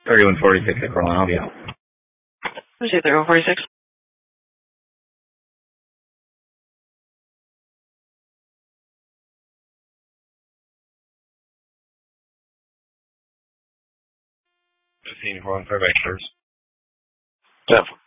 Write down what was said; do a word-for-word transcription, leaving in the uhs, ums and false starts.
thirty-one forty-six at Corona. I'll be out. Who's it, thirty-one forty-six? fifteen four one five extras. Yeah.